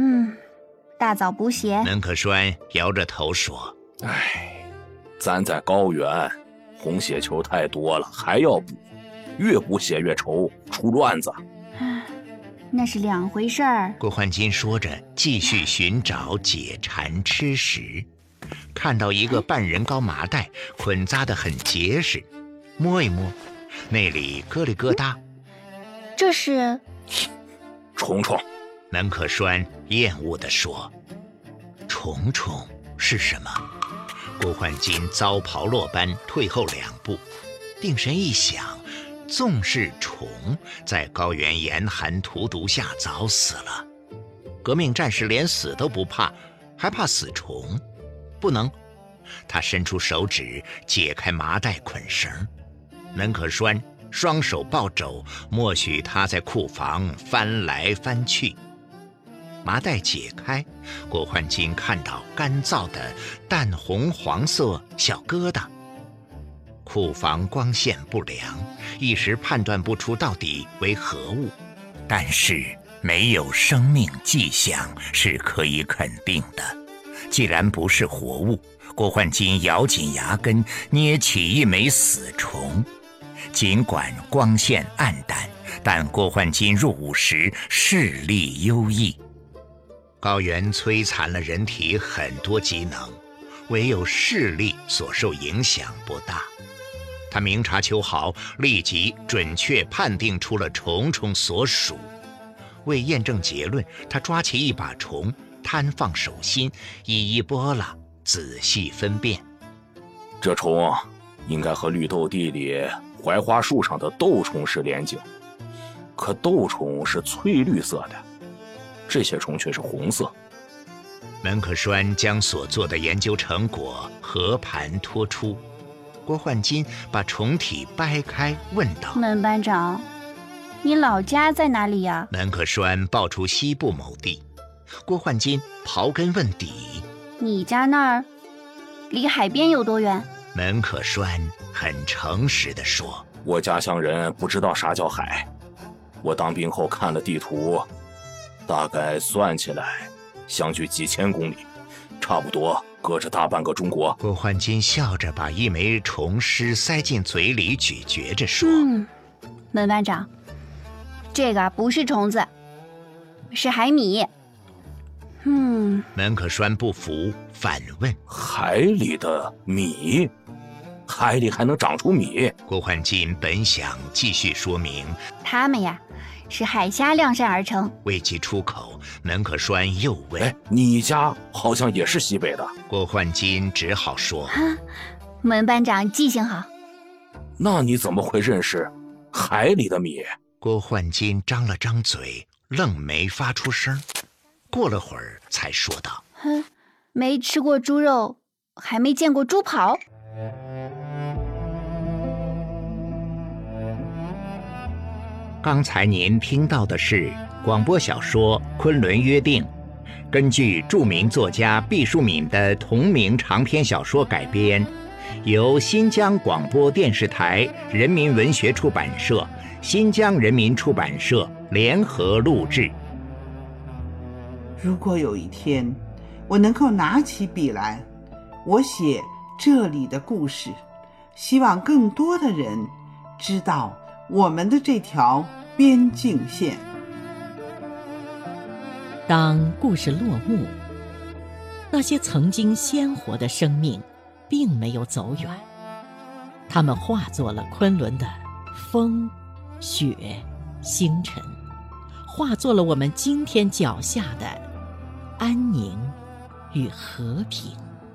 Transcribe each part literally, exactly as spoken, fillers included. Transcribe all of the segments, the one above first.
嗯，大早补血。 门可栓摇着头说： 哎，咱在高原，红血球太多了，还要补，越补血越稠，出乱子。 那是两回事儿。 郭焕金说着，继续寻找解馋吃食，看到一个半人高麻袋，捆扎得很结实，摸一摸，那里咯里咯哒。 这是虫虫。 门可栓厌恶地说：虫虫是什么？郭焕金遭袍落般退后两步，定神一想，纵是虫，在高原严寒荼毒下早死了。革命战士连死都不怕，还怕死虫？不能！他伸出手指解开麻袋捆绳，门可栓双手抱肘，默许他在库房翻来翻去。麻袋解开，郭焕金看到干燥的淡红黄色小疙瘩。库房光线不良，一时判断不出到底为何物，但是没有生命迹象是可以肯定的。既然不是活物，郭焕金咬紧牙根，捏起一枚死虫。尽管光线暗淡，但郭焕金入伍时视力优异。高原摧残了人体很多机能，唯有视力所受影响不大。他明察秋毫，立即准确判定出了虫虫所属。为验证结论，他抓起一把虫，摊放手心，一一剥拉，仔细分辨。 这虫应该和绿豆地里槐花树上的豆虫是连景，可豆虫是翠绿色的，这些虫却是红色。 门可栓将所做的研究成果和盘托出。郭焕金把虫体掰开，问道： 门班长，你老家在哪里呀？ 门可栓报出西部某地。郭焕金刨根问底： 你家那儿离海边有多远？ 门可栓很诚实地说： 我家乡人不知道啥叫海，我当兵后看了地图，大概算起来相距几千公里，差不多隔着大半个中国。 郭焕金笑着把一枚虫尸塞进嘴里咀嚼着说： 嗯，门班长，这个不是虫子，是海米。嗯， 门可栓不服，反问： 海里的米？海里还能长出米？ 郭焕金本想继续说明， 它们呀是海虾晾晒而成。 未及出口，门可栓又问： 哎，你家好像也是西北的？ 郭焕金只好说： 门班长记性好。 那你怎么会认识海里的米？ 郭焕金张了张嘴，愣没发出声，过了会儿才说道： 哼，没吃过猪肉，还没见过猪跑。 刚才您听到的是广播小说《昆仑约定》，根据著名作家毕淑敏的同名长篇小说改编，由新疆广播电视台人民文学出版社、新疆人民出版社联合录制。 如果有一天我能够拿起笔来，我写这里的故事，希望更多的人知道我们的这条边境线。 当故事落幕，那些曾经鲜活的生命并没有走远，它们化作了昆仑的风、雪、星辰，化作了我们今天脚下的安宁与和平。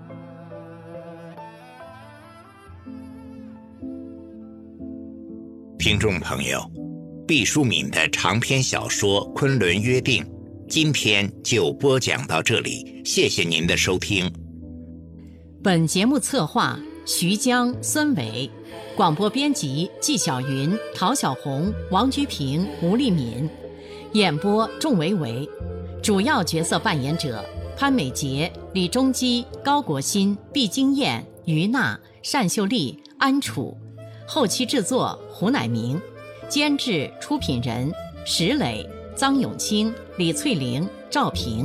听众朋友，毕淑敏的长篇小说《昆仑约定》今天就播讲到这里，谢谢您的收听。 本节目策划徐江、孙伟，广播编辑纪晓云、陶小红、王菊平、吴丽敏，演播仲维维，主要角色扮演者潘美杰、李中基、高国新、毕金燕、于娜、单秀丽、安楚，后期制作胡乃明，监制出品人石磊、臧永清、李翠玲、赵平。